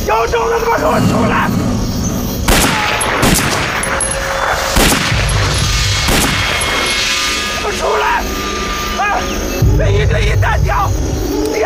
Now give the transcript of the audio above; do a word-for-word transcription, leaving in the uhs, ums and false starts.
有种的他妈给我出来！给我出来！啊！别一个一单挑，别